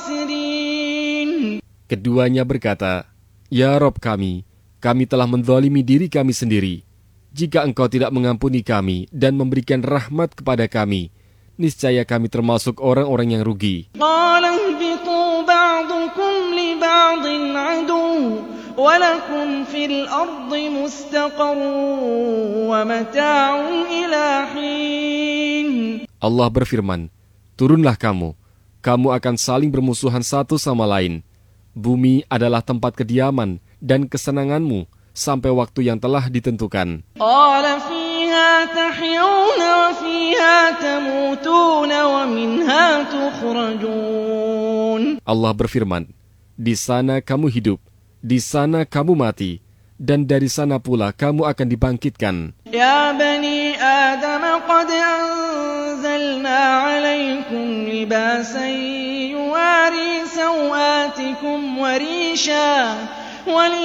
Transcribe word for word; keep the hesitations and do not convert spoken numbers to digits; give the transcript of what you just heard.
الخاسرين. Keduanya berkata, Ya Rob kami, kami telah menzalimi diri kami sendiri. Jika engkau tidak mengampuni kami dan memberikan rahmat kepada kami, niscaya kami termasuk orang-orang yang rugi. قال اهبطوا بعضكم لبعض عدو ولكم في الأرض مستقر ومتاع إلى حين. Allah berfirman, turunlah kamu, kamu akan saling bermusuhan satu sama lain. Bumi adalah tempat kediaman dan kesenanganmu sampai waktu yang telah ditentukan. قال فيها تحيون وفيها تموتون ومنها تخرجون. Allah berfirman, di sana kamu hidup, di sana kamu mati, dan dari sana pula kamu akan dibangkitkan. يا بني آدم قد أنزلنا عليكم لباسا يواري سوآتكم وريشا